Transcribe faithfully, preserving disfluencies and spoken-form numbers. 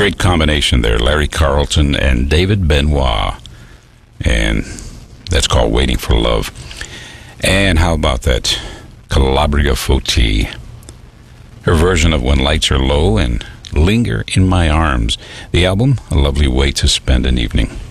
Great combination there, Larry Carlton and David Benoit. And that's called Waiting for Love. And how about that Calabria Foti? Her version of When Lights Are Low and Linger in My Arms. The album, A Lovely Way to Spend an Evening.